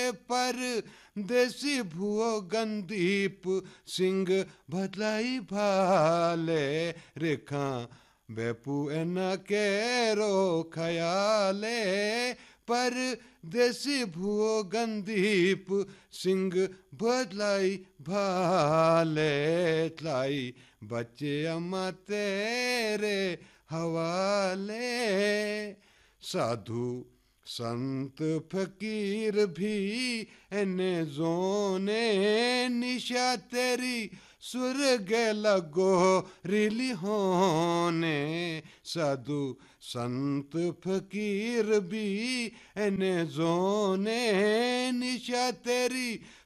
पर देसी भुओ गंदीप सिंह भदलाई भाले रेखा बेपू एना केरो ख्याले पर देसी भुओ गंदीप सिंह भदलाई भाले तलाई बच्चे अम्मा तेरे हवाले साधु संत फकीर भी एने जोने निशा तेरी स्वर्ग लगो रिली होने साधु संत फकीर भी एने जोने निशा तेरी